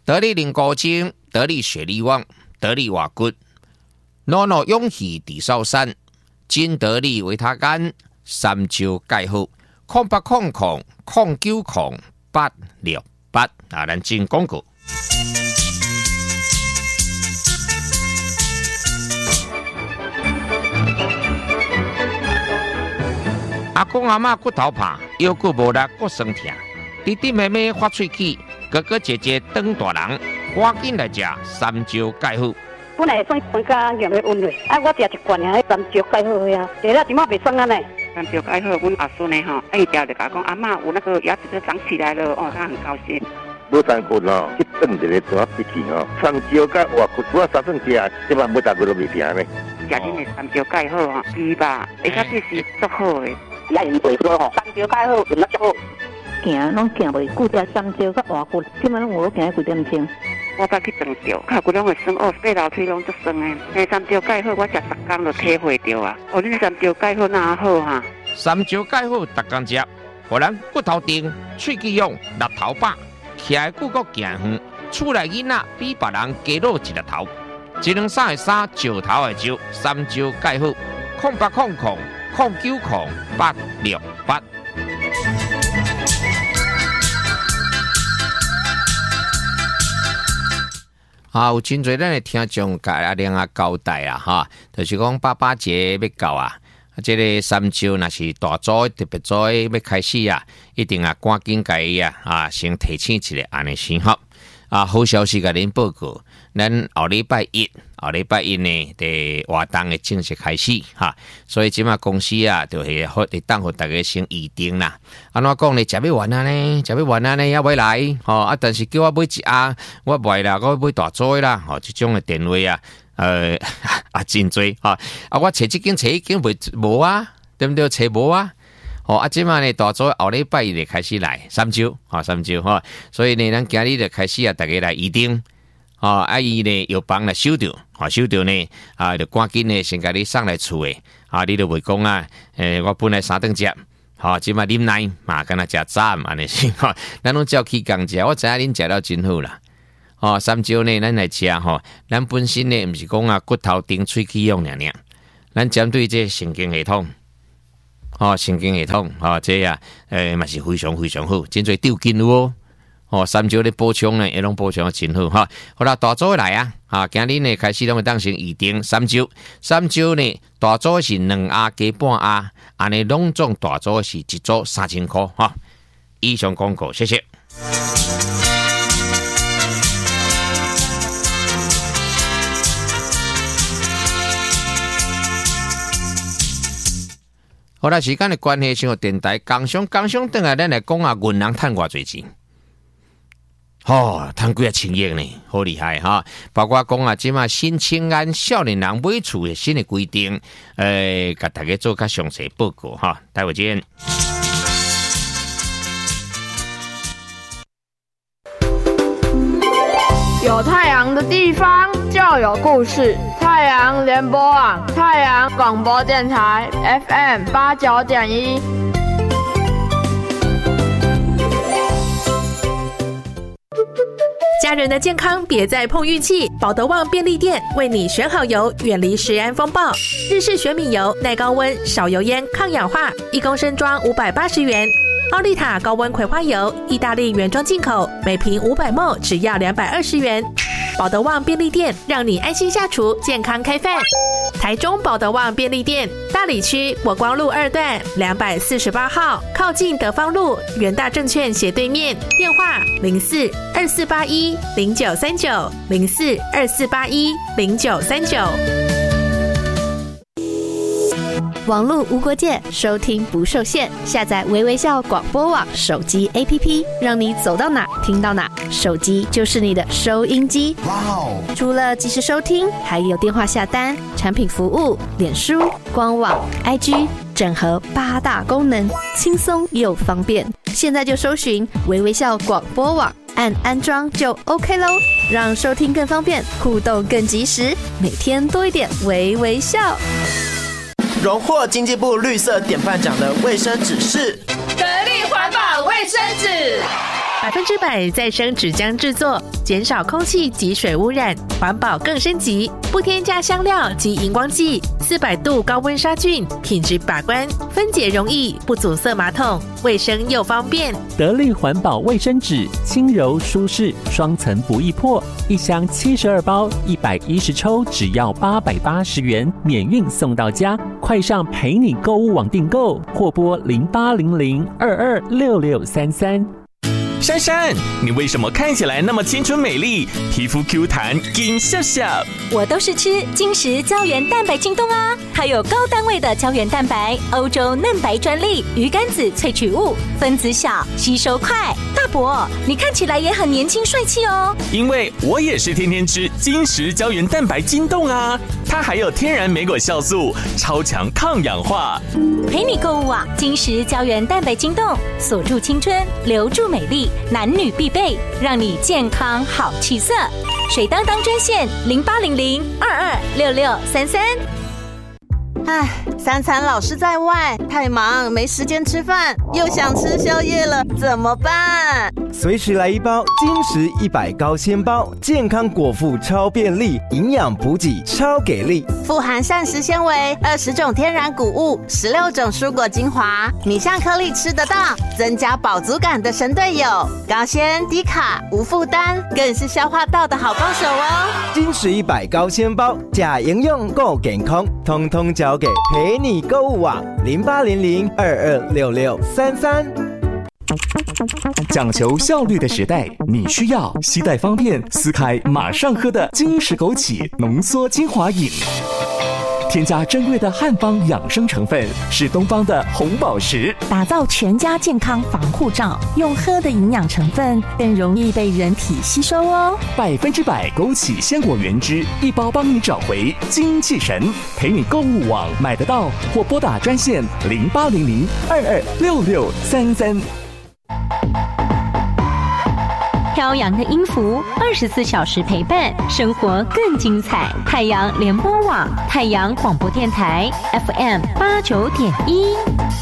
得力零高精，得力雪力旺，得力瓦骨，诺诺勇气地少山，金得力维他干，三招介好，0800090868啊，咱进广告。阿公阿嬷骨头怕，腰骨无力，骨酸痛。弟弟妹妹发喙齿，哥哥姐姐当大人，赶紧来吃三招介好。 本来算酸甲咸的温热，我食一罐啊，三招介好呀，食了即马袂酸啊呢。 三招介好，阮阿孙呢吼，伊条就甲讲阿嬷有那个牙齿都长起来了哦，他很高兴。 无三骨哦，去炖一个大鼻涕哦，三招甲活骨，我三顿食，即摆每大骨都袂甜呢。 食恁的三招介好哦，猪吧，而且这是足好的。 也因袂说吼，三招介好，用得足好。行拢行袂久，食三招甲活骨，即摆拢有行几点钟。 我捌去长照，脚骨拢会酸哦，爬楼梯拢足酸的。那三招介好，我食10天就体会到啊。哦，恁三招介好哪好哈？ 三招介好，逐工食，互咱骨头硬、喙齿勇、力头饱，徛的久阁行远，厝内囡仔比别人加老一粒头。一两三的三，石头的石，三招介好，0800090868。有真侪咱的听众甲阿亮啊交代啊，哈，就是讲88节要到啊，这个三招若是大组特别组要开始啊，一定啊赶紧甲伊啊先提醒一下安尼先好。好消息甲恁报告，咱后礼拜一呢，伫活动的正式开始哈，所以即马公司啊，就是会当互大家先预定啦。安怎讲呢？食要完啊呢，也未来吼但是叫我买一盒，我袂啦，我买大组啦，即种的电话啊，真多我找即间找迄间无啊，对不对？找无啊。即马呢，大组后礼拜一就开始来三招所以呢，咱今日就开始大家来预定伊呢有帮来收到呢就赶紧呢先甲你送来厝诶你就袂讲我本来3顿食即马啉奶嘛，敢若食早安尼先咱拢照起工食，我知影恁食了真好啦三招呢，咱来吃咱本身呢毋是讲骨头顶喙齿用尔，咱针对这神经系统。神经系统这嘛是非常非常好，真侪丢筋有三招的补充呢，也拢补充得真好好啦，大组来啊今日呢开始拢会当成预定三招呢，大组是2盒加半盒，安尼拢总大组是一组3000块以上广告，谢谢。好啦，时间的关系，先电台工商转来，咱来讲银行赚偌侪钱。赚几千亿呢，好厉害包括讲即马新青安少年人买厝的新的规定，甲大家做较详细报告待会见。 有太阳的地方就有故事。太阳联播网，太阳广播电台 FM89.1。 家人的健康别再碰运气，保德旺便利店为你选好油，远离食安风暴。日式玄米油，耐高温、少油烟、抗氧化，1公升装580元。奥利塔高温葵花油，意大利原装进口，每瓶500ml只要220元。保德旺便利店让你安心下厨，健康开饭。台中保德旺便利店，大里区国光路2段248号，靠近德芳路元大证券斜对面，电话0424810939 0424810939。 网络无国界，收听不受限。下载微微笑广播网手机 APP， 让你走到哪听到哪，手机就是你的收音机。哇哦！除了即时收听，还有电话下单、产品服务、脸书、官网、IG， 整合8大功能，轻松又方便。现在就搜寻微微笑广播网，按安装就 OK 咯，让收听更方便，互动更及时，每天多一点微微笑。 荣获经济部绿色典范奖的卫生纸是得力环保卫生纸。 100%再生纸浆制作，减少空气及水污染，环保更升级，不添加香料及荧光剂，400度高温杀菌，品质把关，分解容易，不阻塞马桶，卫生又方便。 得力环保卫生纸，轻柔舒适，双层不易破，一箱72包，110抽，只要880元，免运送到家。快上陪你购物网订购，或拨0800226633。 珊珊，你为什么看起来那么青春美丽，皮肤 Q 弹，金笑笑？ 我都是吃金石胶原蛋白晶冻啊，它有高单位的胶原蛋白，欧洲嫩白专利，鱼肝子萃取物，分子小，吸收快。大伯，你看起来也很年轻帅气哦。 因为我也是天天吃金石胶原蛋白晶冻啊，它还有天然莓果酵素，超强抗氧化。 陪你购物网，金石胶原蛋白晶冻，锁住青春，留住美丽。男女必备，让你健康好气色。水当当专线0800226633。 唉，三餐老是在外，太忙没时间吃饭，又想吃宵夜了，怎么办？ 随时来一包金石100高纤包，健康果腹超便利，营养补给超给力， 富含膳食纤维，20种天然谷物，16种蔬果精华，米香颗粒吃得到，增加饱足感的神队友，高纤低卡无负担，更是消化道的好帮手哦。 金石100高纤包，假营养够健康，通通交给陪你购物网0800226633。 讲求效率的时代，你需要携带方便、撕开马上喝的金石枸杞浓缩精华饮。添加珍贵的汉方养生成分，是东方的红宝石， 打造全家健康防护罩。用喝的营养成分更容易被人体吸收哦。 100%枸杞鲜果原汁，一包帮你找回精气神。陪你购物网买得到，或拨打专线0800226633。 飘扬的音符，24小时陪伴，生活更精彩。太阳联播网，太阳广播电台 FM89.1。